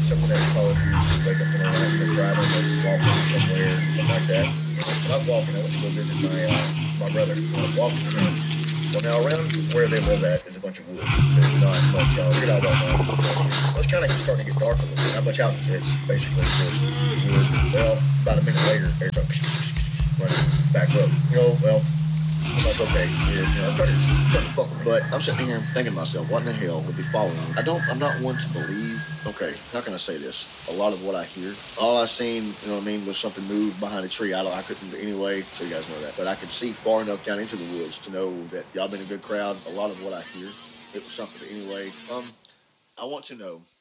someone else called you to wake up in the morning, you're driving or walking somewhere, something like that. When I was walking, I went to go visit my brother. I was walking with him. Well, now around where they live at is a bunch of woods. There's not much. Figured out about that. Well, it's kind of starting to get dark a little bit. Not much out. It's basically just wood. Well, about a minute later, there's a running back up. Well, I'm like, okay, yeah, I started to fuck with it. But I'm sitting here thinking to myself, what in the hell would be following me? I'm not one to believe, okay, how can I say this? A lot of what I hear, all I seen, was something move behind a tree. I couldn't anyway, so you guys know that. But I could see far enough down into the woods to know that y'all been a good crowd. A lot of what I hear, it was something. But anyway, I want to know